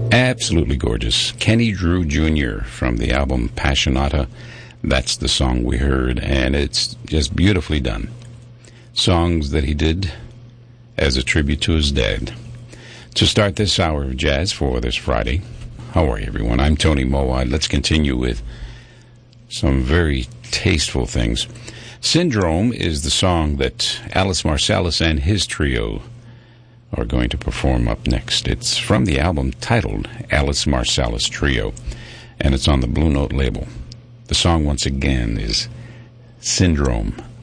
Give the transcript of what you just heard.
Absolutely gorgeous. Kenny Drew Jr. from the album Passionata. That's the song we heard, and it's just beautifully done. Songs that he did as a tribute to his dad. To start this hour of jazz for this Friday, how are you, everyone? I'm Tony Mowat. Let's continue with some very tasteful things. Syndrome is the song that Alice Marsalis and his trio are going to perform up next. It's from the album titled Alice Marsalis Trio, and it's on the Blue Note label. The song, once again, is Syndrome.